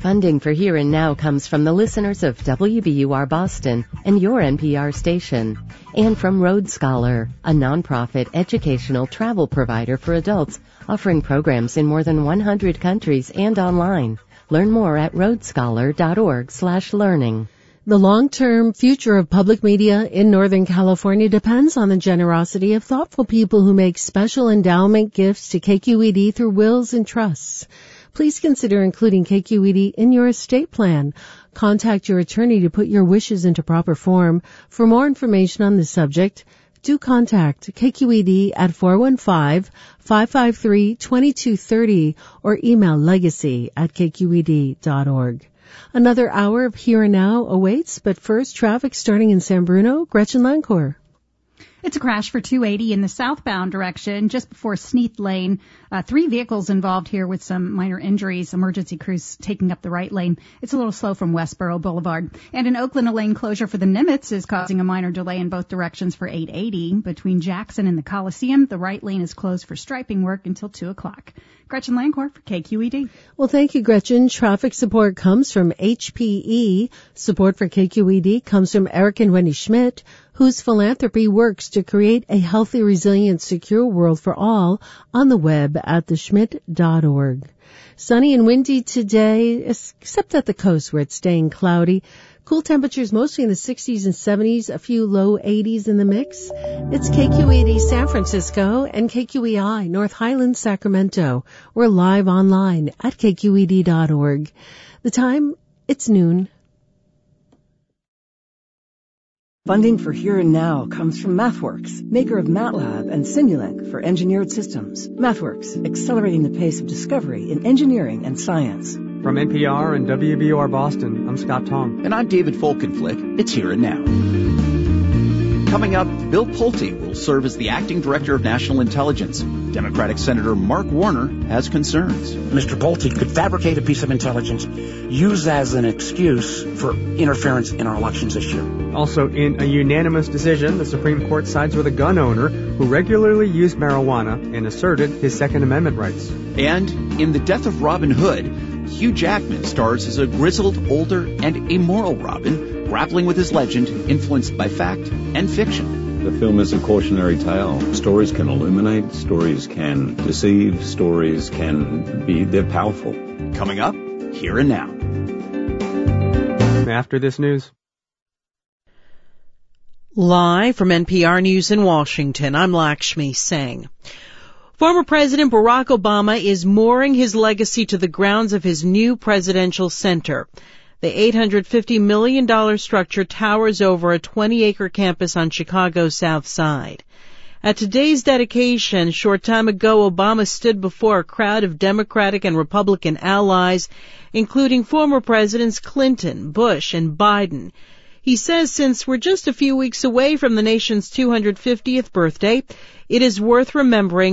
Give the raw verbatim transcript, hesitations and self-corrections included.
Funding for Here and Now comes from the listeners of W B U R Boston and your N P R station, and from Road Scholar, a nonprofit educational travel provider for adults offering programs in more than one hundred countries and online. Learn more at roadscholar.org slash learning. The long-term future of public media in Northern California depends on the generosity of thoughtful people who make special endowment gifts to K Q E D through wills and trusts. Please consider including K Q E D in your estate plan. Contact your attorney to put your wishes into proper form. For more information on this subject, do contact K Q E D at four one five, five five three, two two three zero or email legacy at k q e d dot org. Another hour of Here and Now awaits, but first, traffic starting in San Bruno. Gretchen Lancourt. It's a crash for two eighty in the southbound direction just before Sneath Lane. Uh, three vehicles involved here with some minor injuries. Emergency crews taking up the right lane. It's a little slow from Westboro Boulevard. And in Oakland, a lane closure for the Nimitz is causing a minor delay in both directions for eight eighty. Between Jackson and the Coliseum, the right lane is closed for striping work until two o'clock. Gretchen Lancourt for K Q E D. Well, thank you, Gretchen. Traffic support comes from H P E. Support for K Q E D comes from Eric and Wendy Schmidt, whose philanthropy works to create a healthy, resilient, secure world for all on the web at the schmidt dot org. Sunny and windy today, except at the coast where it's staying cloudy. Cool temperatures mostly in the sixties and seventies, a few low eighties in the mix. It's K Q E D San Francisco and K Q E I North Highlands, Sacramento. We're live online at k q e d dot org. The time, it's noon. Funding for Here and Now comes from MathWorks, maker of MATLAB and Simulink for engineered systems. MathWorks, accelerating the pace of discovery in engineering and science. From N P R and W B U R Boston, I'm Scott Tong. And I'm David Folkenflik. It's Here and Now. Coming up, Bill Pulte will serve as the acting director of national intelligence. Democratic Senator Mark Warner has concerns. Mister Pulte could fabricate a piece of intelligence, use as an excuse for interference in our elections this year. Also, in a unanimous decision, the Supreme Court sides with a gun owner who regularly used marijuana and asserted his Second Amendment rights. And in The Death of Robin Hood, Hugh Jackman stars as a grizzled, older, and amoral Robin, grappling with his legend, influenced by fact and fiction. The film is a cautionary tale. Stories can illuminate, stories can deceive, stories can be, they're powerful. Coming up, Here and Now. After this news. Live from N P R News in Washington, I'm Lakshmi Singh. Former President Barack Obama is mooring his legacy to the grounds of his new presidential center. The eight hundred fifty million dollars structure towers over a twenty acre campus on Chicago's South Side. At today's dedication, a short time ago, Obama stood before a crowd of Democratic and Republican allies, including former Presidents Clinton, Bush, and Biden. He says since we're just a few weeks away from the nation's two hundred fiftieth birthday, it is worth remembering